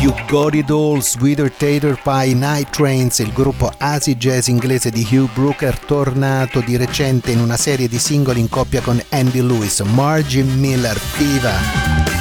You Got It All, Sweeter Tater Pie, Night Trains, il gruppo acid jazz inglese di Hugh Brooker, tornato di recente in una serie di singoli in coppia con Andy Lewis. Margie Miller, viva!